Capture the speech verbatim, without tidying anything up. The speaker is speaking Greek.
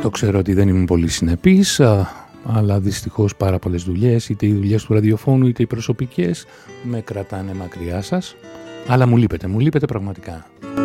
Το ξέρω ότι δεν ήμουν πολύ συνεπής, αλλά δυστυχώς πάρα πολλές δουλειές, είτε οι δουλειές του ραδιοφώνου είτε οι προσωπικές, με κρατάνε μακριά σας. Αλλά μου λείπετε, μου λείπετε πραγματικά.